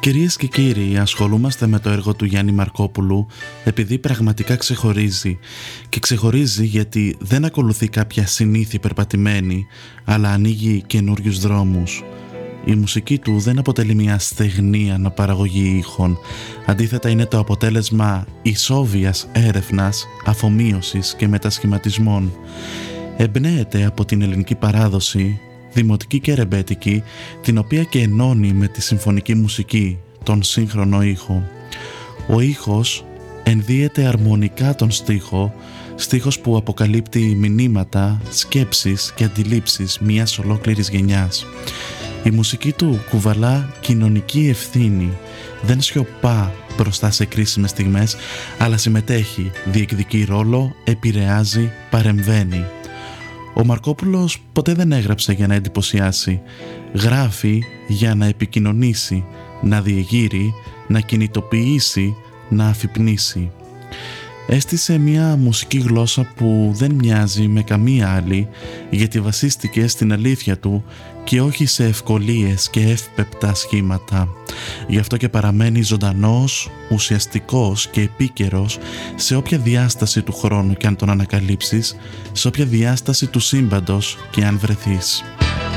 Κυρίες και κύριοι, ασχολούμαστε με το έργο του Γιάννη Μαρκόπουλου επειδή πραγματικά ξεχωρίζει. Και ξεχωρίζει γιατί δεν ακολουθεί κάποια συνήθεια περπατημένη, αλλά ανοίγει καινούριους δρόμους. Η μουσική του δεν αποτελεί μια στεγνή αναπαραγωγή ήχων. Αντίθετα, είναι το αποτέλεσμα ισόβιας έρευνας, αφομοίωσης και μετασχηματισμών. Εμπνέεται από την ελληνική παράδοση, δημοτική και ρεμπέτικη, την οποία και ενώνει με τη συμφωνική μουσική, τον σύγχρονο ήχο. Ο ήχος ενδύεται αρμονικά τον στίχο, στίχος που αποκαλύπτει μηνύματα, σκέψεις και αντιλήψεις μιας ολόκληρης γενιάς. Η μουσική του κουβαλά κοινωνική ευθύνη, δεν σιωπά μπροστά σε κρίσιμες στιγμές, αλλά συμμετέχει, διεκδικεί ρόλο, επηρεάζει, παρεμβαίνει. Ο Μαρκόπουλος ποτέ δεν έγραψε για να εντυπωσιάσει. Γράφει για να επικοινωνήσει, να διεγείρει, να κινητοποιήσει, να αφυπνίσει. Έστησε μια μουσική γλώσσα που δεν μοιάζει με καμία άλλη, γιατί βασίστηκε στην αλήθεια του και όχι σε ευκολίες και εύπεπτα σχήματα. Γι' αυτό και παραμένει ζωντανός, ουσιαστικός και επίκαιρος σε όποια διάσταση του χρόνου και αν τον ανακαλύψεις, σε όποια διάσταση του σύμπαντος και αν βρεθείς.